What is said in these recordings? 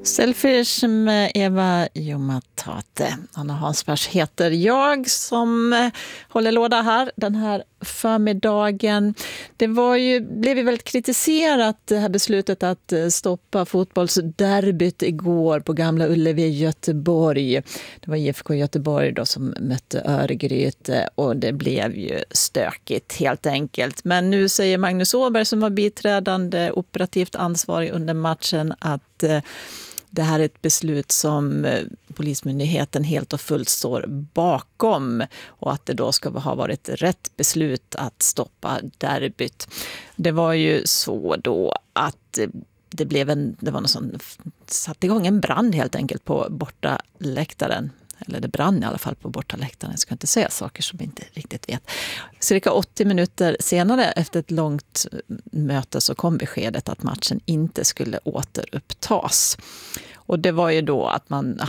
Selfish med Eva Jumatate. Anna Hansbergs heter jag som håller låda här den här förmiddagen. Det blev ju väldigt kritiserat det här beslutet att stoppa fotbollsderbyt igår på Gamla Ullevi i Göteborg. Det var IFK Göteborg då som mötte Örgryte och det blev ju stökigt helt enkelt. Men nu säger Magnus Åberg som var biträdande operativt ansvarig under matchen att det här är ett beslut som Polismyndigheten helt och fullt står bakom och att det då ska ha varit rätt beslut att stoppa derbyt. Det var ju så då att det var någon som satte igång en brand helt enkelt på bortaläktaren. Eller det brann i alla fall på bortaläktaren. Jag ska inte säga saker som jag inte riktigt vet. Cirka 80 minuter senare efter ett långt möte så kom beskedet att matchen inte skulle återupptas. Och det var ju då att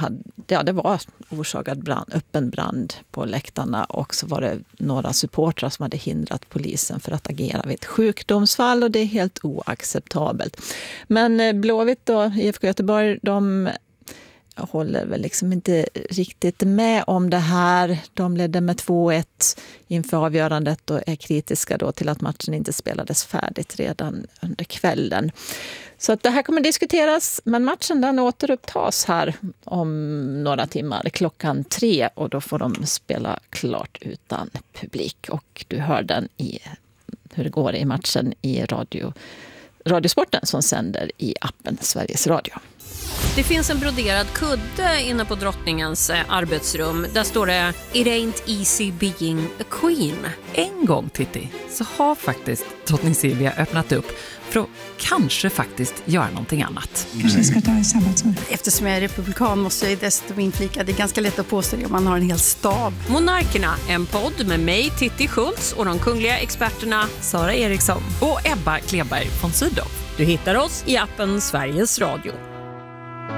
det var orsakad öppen brand på läktarna och så var det några supportrar som hade hindrat polisen för att agera vid ett sjukdomsfall och det är helt oacceptabelt. Men Blåvitt då, IFK Göteborg, de håller väl liksom inte riktigt med om det här. De ledde med 2-1 inför avgörandet och är kritiska då till att matchen inte spelades färdigt redan under kvällen. Så att det här kommer diskuteras, men matchen den återupptas här om några timmar, 3:00 och då får de spela klart utan publik. Och du hör den hur det går i matchen i Radiosporten som sänder i appen Sveriges Radio. Det finns en broderad kudde inne på drottningens arbetsrum. Där står det "It ain't easy being a queen". En gång, Titti, så har faktiskt drottning Silvia öppnat upp för att kanske faktiskt göra någonting annat. Kanske ska ta en sabbatsår. Eftersom jag är republikan måste jag dessutom inflika. Det är ganska lätt att påstå det om man har en hel stab. Monarkerna, en podd med mig, Titti Schultz, och de kungliga experterna Sara Eriksson och Ebba Kleberg von Sydow. Du hittar oss i appen Sveriges Radio.